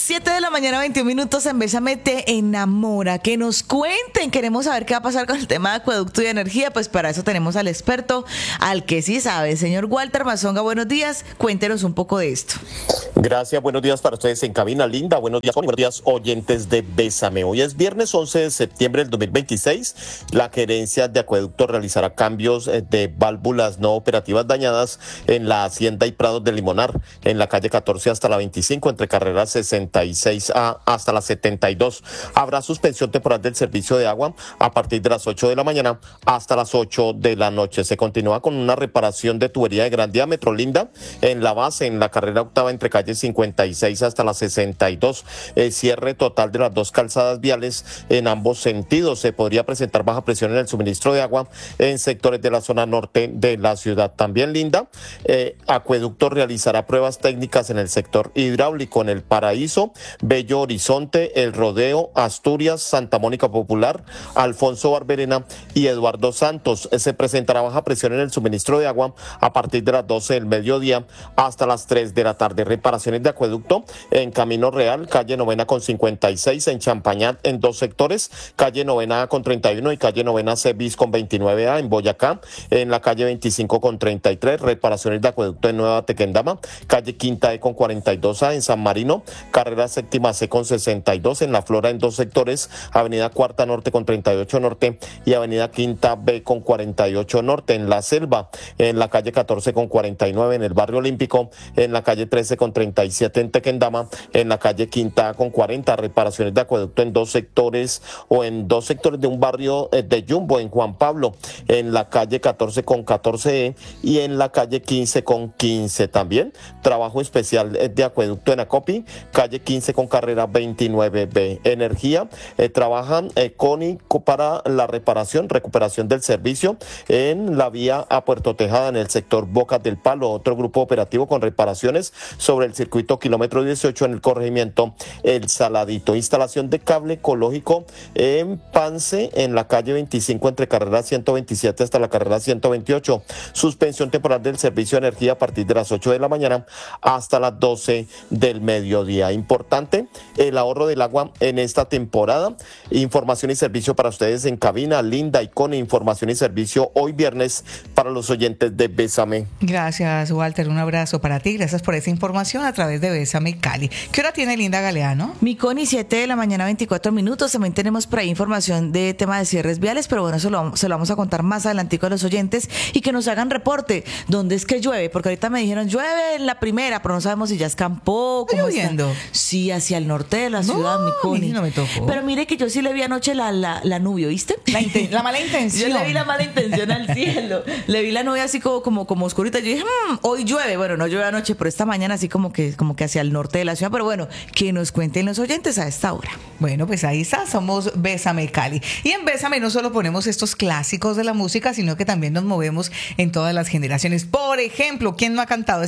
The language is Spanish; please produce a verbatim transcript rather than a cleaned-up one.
siete de la mañana, veintiún minutos en Bésame te enamora. Que nos cuenten, queremos saber qué va a pasar con el tema de acueducto y energía. Pues para eso tenemos al experto, al que sí sabe, señor Walter Mazonga. Buenos días, cuéntenos un poco de esto. Gracias, buenos días para ustedes en cabina, Linda. Buenos días, buenos días, oyentes de Bésame. Hoy es viernes once de septiembre del dos mil veintiséis. La gerencia de acueducto realizará cambios de válvulas no operativas dañadas en la Hacienda y Prados de Limonar, en la calle catorce hasta la veinticinco, entre carreras sesenta y seis A hasta la setenta y dos. Habrá suspensión temporal del servicio de agua a partir de las ocho de la mañana hasta las ocho de la noche. Se continúa con una reparación de tubería de gran diámetro, Linda, en la base, en la carrera octava, entre calle cincuenta y seis hasta la sesenta y dos. El cierre total de las dos calzadas viales en ambos sentidos. Se podría presentar baja presión en el suministro de agua en sectores de la zona norte de la ciudad. También, Linda, eh, Acueducto realizará pruebas técnicas en el sector hidráulico en El Paraíso, Bello Horizonte, El Rodeo, Asturias, Santa Mónica Popular, Alfonso Barberena y Eduardo Santos. Se presentará baja presión en el suministro de agua a partir de las doce del mediodía hasta las tres de la tarde. Reparaciones de acueducto en Camino Real, calle Novena con cincuenta y seis, en Champañat en dos sectores, calle Novena A con treinta y uno y calle Novena C bis con veintinueve A, en Boyacá, en la calle veinticinco con treinta y tres, reparaciones de acueducto en Nueva Tequendama, calle Quinta E con cuarenta y dos A, en San Marino, carrera séptima C con sesenta y dos, en La Flora en dos sectores, avenida Cuarta Norte con treinta y ocho Norte y avenida Quinta B con cuarenta y ocho Norte, en La Selva, en la calle catorce con cuarenta y nueve, en el barrio Olímpico, en la calle trece con treinta y siete en Tequendama, en la calle Quinta con cuarenta, reparaciones de acueducto en dos sectores o en dos sectores de un barrio de Jumbo, en Juan Pablo, en la calle catorce con catorce E y en la calle quince con quince. También trabajo especial de acueducto en Acopi, calle quince con carrera veintinueve B. Energía eh, trabaja eh, CONI para la reparación, recuperación del servicio en la vía a Puerto Tejada, en el sector Bocas del Palo. Otro grupo operativo con reparaciones sobre el circuito kilómetro dieciocho en el corregimiento El Saladito. Instalación de cable ecológico en Pance, en la calle veinticinco, entre carrera ciento veintisiete hasta la carrera ciento veintiocho. Suspensión temporal del servicio de energía a partir de las ocho de la mañana hasta las doce del mediodía. Importante el ahorro del agua en esta temporada. Información y servicio para ustedes en cabina, Linda, y con información y servicio hoy viernes para los oyentes de Bésame. Gracias, Walter. Un abrazo para ti. Gracias por esa información a través de Bésame Cali. ¿Qué hora tiene Linda Galeano? Mi Connie, siete de la mañana, veinticuatro minutos. También tenemos por ahí información de tema de cierres viales, pero bueno, eso lo, se lo vamos a contar más adelantico a los oyentes y que nos hagan reporte. ¿Dónde es que llueve? Porque ahorita me dijeron llueve en la primera, pero no sabemos si ya escampó. ¿Está lloviendo? Sí, hacia el norte de la ciudad, no, mi Connie. No me tocó. Pero mire que yo sí le vi anoche la, la, la nube, ¿viste? La, inten- la mala intención. Yo le vi la mala intención al cielo. Le vi la nube así como, como, como oscurita. Yo dije, mmm, hoy llueve. Bueno, no llueve anoche, pero esta mañana así como que, como que hacia el norte de la ciudad. Pero bueno, que nos cuenten los oyentes a esta hora. Bueno, pues ahí está, somos Bésame Cali. Y en Bésame no solo ponemos estos clásicos de la música, sino que también nos movemos en todas las generaciones. Por ejemplo, ¿quién no ha cantado esa